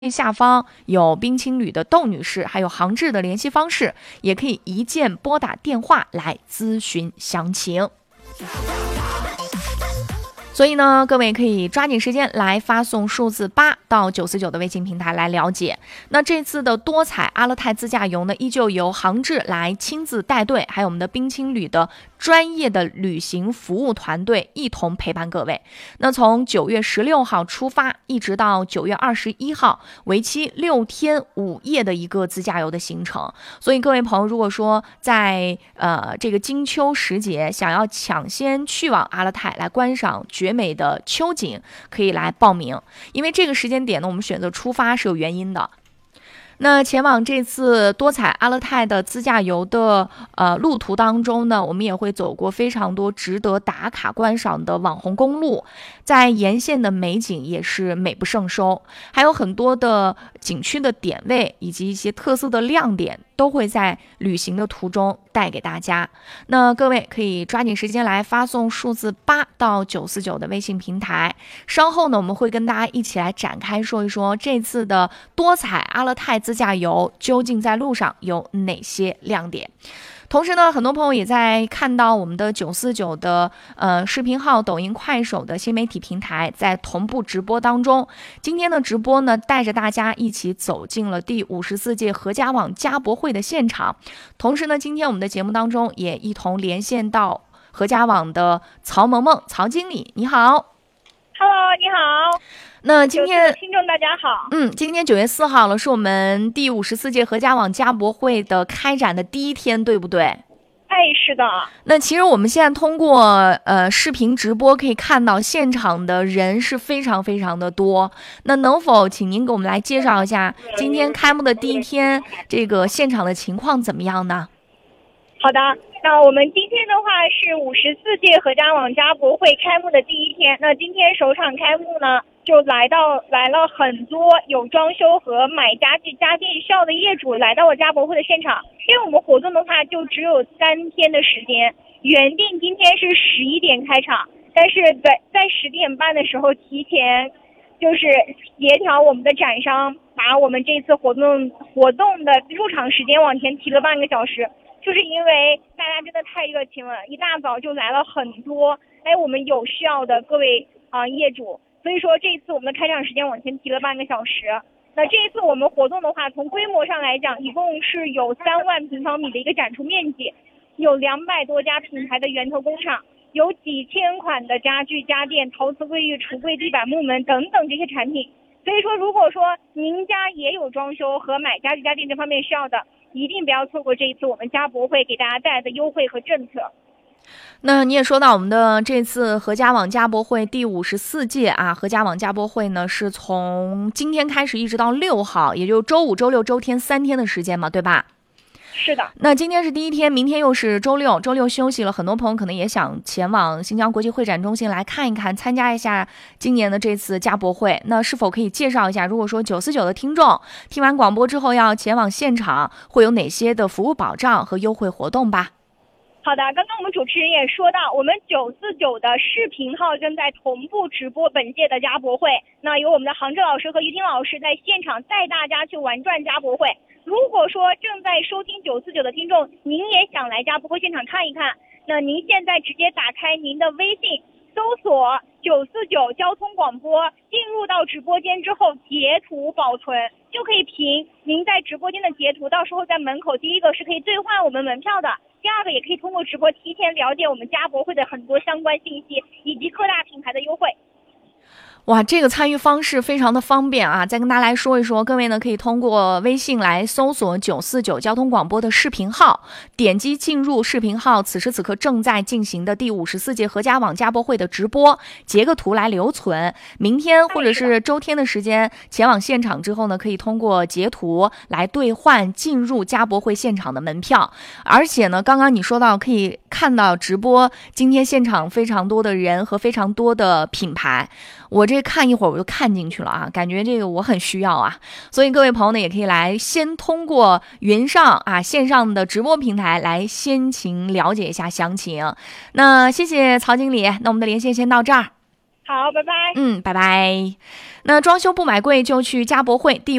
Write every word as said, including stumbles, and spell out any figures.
下方有冰青旅的窦女士，还有杭志的联系方式，也可以一键拨打电话来咨询详情。所以呢，各位可以抓紧时间来发送数字八到九四九的微信平台来了解。那这次的多彩阿勒泰自驾游呢，依旧由杭志来亲自带队，还有我们的冰青旅的专业的旅行服务团队一同陪伴各位。那从九月十六号出发，一直到九月二十一号，为期六天五夜的一个自驾游的行程。所以各位朋友，如果说在呃这个金秋时节想要抢先去往阿勒泰来观赏绝美的秋景，可以来报名。因为这个时间点呢，我们选择出发是有原因的。那前往这次多彩阿勒泰的自驾游的呃路途当中呢，我们也会走过非常多值得打卡观赏的网红公路，在沿线的美景也是美不胜收，还有很多的景区的点位以及一些特色的亮点都会在旅行的途中带给大家。那各位可以抓紧时间来发送数字八到九四九的微信平台。稍后呢，我们会跟大家一起来展开说一说这次的多彩阿勒泰自驾游究竟在路上有哪些亮点。同时呢，很多朋友也在看到我们的九四九的呃视频号、抖音、快手的新媒体平台在同步直播当中。今天的直播呢，带着大家一起走进了第五十四届合家网家博会的现场。同时呢，今天我们的节目当中也一同连线到合家网的曹萌萌曹经理，你好。 Hello， 你好。 那今天听众大家好， 嗯，今天九月四号了，是我们第五十四届合家网家博会的开展的第一天，对不对？ 哎，是的。 那其实我们现在通过呃视频直播可以看到现场的人是非常非常的多。那能否请您给我们来介绍一下今天开幕的第一天这个现场的情况怎么样呢？ 好的，那我们今天的话是五十四届合家网家博会开幕的第一天。那今天首场开幕呢，就来到来了很多有装修和买家具家电需要的业主来到了家博会的现场。因为我们活动的话就只有三天的时间，原定今天是十一点开场，但是在在十点半的时候提前就是协调我们的展商，把我们这次活动活动的入场时间往前提了半个小时。就是因为大家真的太热情了，一大早就来了很多哎我们有需要的各位啊、呃、业主，所以说这一次我们的开场时间往前提了半个小时。那这一次我们活动的话，从规模上来讲，一共是有三万平方米的一个展出面积，有两百多家品牌的源头工厂，有几千款的家具家电、陶瓷卫浴、橱柜、地板、木门等等这些产品。所以说如果说您家也有装修和买家具家电这方面需要的，一定不要错过这一次我们家博会给大家带来的优惠和政策。 那你也说到我们的这次合家网家博会第五十四届啊，合家网家博会呢是从今天开始一直到六号，也就周五、周六、周天三天的时间嘛，对吧？ 是的。 那今天是第一天，明天又是周六，周六休息了，很多朋友可能也想前往新疆国际会展中心来看一看，参加一下今年的这次家博会。那是否可以介绍一下，如果说九四九的听众听完广播之后要前往现场，会有哪些的服务保障和优惠活动吧？ 好的，刚刚我们主持人也说到，我们九四九的视频号正在同步直播本届的家博会，那有我们的杭州老师和于婷老师在现场带大家去玩转家博会。如果说正在收听九四九的听众，您也想来家博会现场看一看，那您现在直接打开您的微信，搜索九四九交通广播，进入到直播间之后截图保存，就可以凭您在直播间的截图，到时候在门口第一个是可以兑换我们门票的，第二个也可以通过直播提前了解我们家博会的很多相关信息以及各大品牌的优惠。 哇，这个参与方式非常的方便啊！再跟大家来说一说，各位呢可以通过微信来搜索九四九交通广播的视频号，点击进入视频号，此时此刻正在进行的第五十四届合家网家博会的直播，截个图来留存。明天或者是周天的时间前往现场之后呢，可以通过截图来兑换进入家博会现场的门票。而且呢，刚刚你说到可以看到直播，今天现场非常多的人和非常多的品牌。我这看一会儿我就看进去了啊，感觉这个我很需要啊，所以各位朋友呢也可以来先通过云上啊线上的直播平台来先行了解一下详情。那谢谢曹经理，那我们的连线先到这儿。 好，拜拜。 嗯，拜拜。那装修不买贵就去嘉博汇第